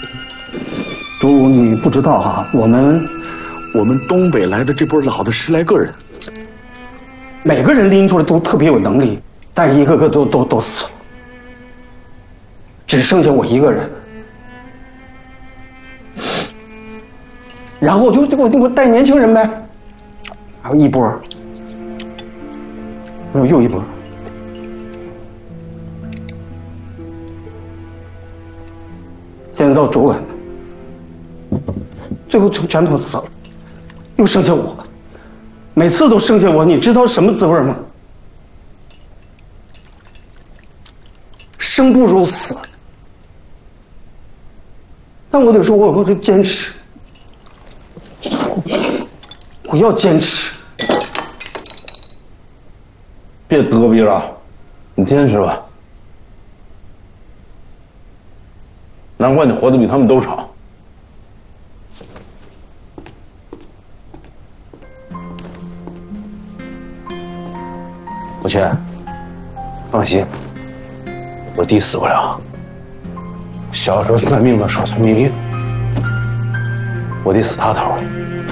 朱，你不知道哈，我们东北来的这波老的10来个人， 每个人拎出来都特别有能力，但一个个都死了，只剩下我一个人。然后我带年轻人呗，还有一波，又一波。现在到周晚了，最后全都死了，又剩下我，每次都剩下我，你知道什么滋味吗？生不如死。但我得说，我会坚持，我要坚持。 别嘚逼了，你坚持吧。难怪你活得比他们都长。 母亲，放心，我弟死不了。小时候算命的说他命硬，我弟死他头了。